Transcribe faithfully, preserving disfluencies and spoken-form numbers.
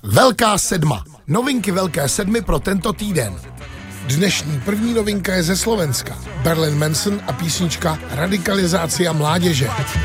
Velká sedma. Novinky Velké sedmy pro tento týden. Dnešní první novinka je ze Slovenska. Marilyn Manson a písnička Radikalizácia mládeže.